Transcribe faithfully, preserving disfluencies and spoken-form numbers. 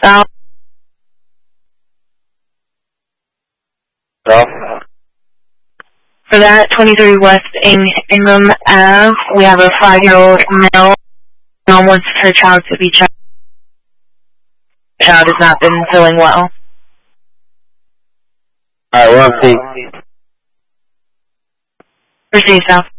South. South. For that, twenty-three West In- Ingham Ave, we have a five-year-old male. Mom wants her child to be checked. The child has not been feeling well. Alright, we're on C. Receive, South.